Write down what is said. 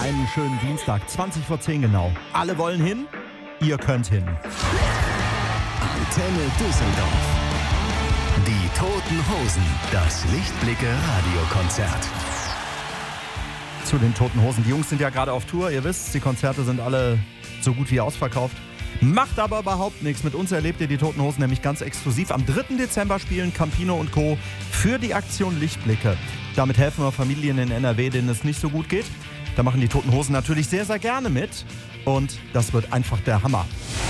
einen schönen Dienstag, 20 vor 10 genau. Alle wollen hin, ihr könnt hin. Antenne Düsseldorf. Die Toten Hosen, das Lichtblicke Radiokonzert. Zu den Toten Hosen. Die Jungs sind ja gerade auf Tour, ihr wisst, die Konzerte sind alle so gut wie ausverkauft. Macht aber überhaupt nichts. Mit uns erlebt ihr die Toten Hosen nämlich ganz exklusiv. Am 3. Dezember spielen Campino und Co. für die Aktion Lichtblicke. Damit helfen wir Familien in NRW, denen es nicht so gut geht. Da machen die Toten Hosen natürlich sehr, sehr gerne mit. Und das wird einfach der Hammer.